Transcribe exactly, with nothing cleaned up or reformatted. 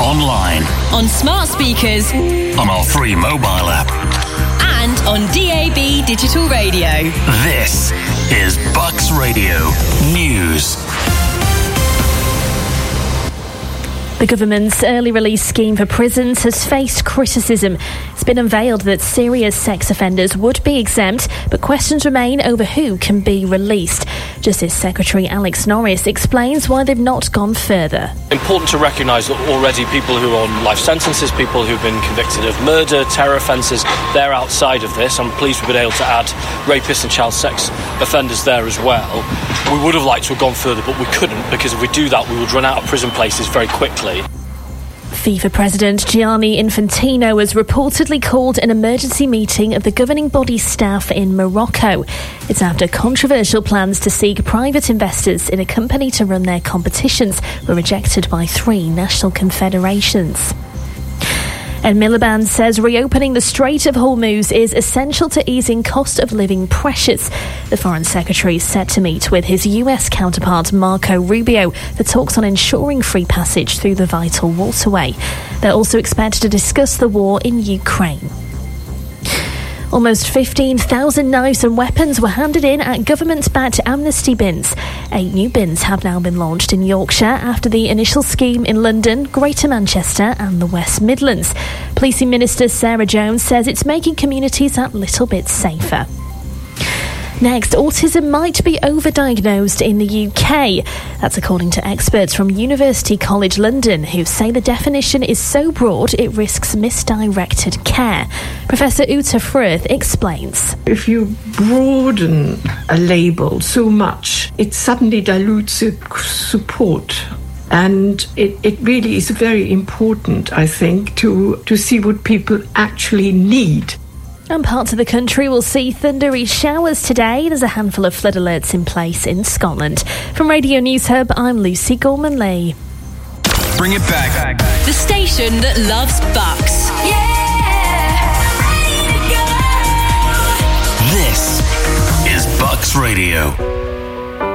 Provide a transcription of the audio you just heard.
online, on smart speakers, on our free mobile app, and on D A B digital radio. This is Bucks Radio News. The government's early release scheme for prisons has faced criticism. It's been unveiled that serious sex offenders would be exempt, but questions remain over who can be released. Justice Secretary Alex Norris explains why they've not gone further. Important to recognise that already people who are on life sentences, people who've been convicted of murder, terror offences, they're outside of this. I'm pleased we've been able to add rapists and child sex offenders there as well. We would have liked to have gone further, but we couldn't, because if we do that, we would run out of prison places very quickly. FIFA President Gianni Infantino has reportedly called an emergency meeting of the governing body staff in Morocco. It's after controversial plans to seek private investors in a company to run their competitions were rejected by three national confederations. Ed Miliband says reopening the Strait of Hormuz is essential to easing cost of living pressures. The Foreign Secretary is set to meet with his U S counterpart Marco Rubio for talks on ensuring free passage through the vital waterway. They're also expected to discuss the war in Ukraine. Almost fifteen thousand knives and weapons were handed in at government-backed amnesty bins. Eight new bins have now been launched in Yorkshire after the initial scheme in London, Greater Manchester and the West Midlands. Policing Minister Sarah Jones says it's making communities that little bit safer. Next, autism might be overdiagnosed in the U K. That's according to experts from University College London, who say the definition is so broad it risks misdirected care. Professor Uta Frith explains. If you broaden a label so much, it suddenly dilutes the support. And it, it really is very important, I think, to, to see what people actually need. And parts of the country will see thundery showers today. There's a handful of flood alerts in place in Scotland. From Radio News Hub, I'm Lucy Gorman-Lee. Bring it back. The station that loves Bucks.